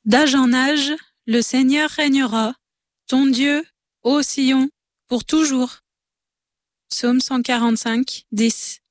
D'âge en âge, le Seigneur régnera, ton Dieu, ô Sion, pour toujours. Psaume 145, 10.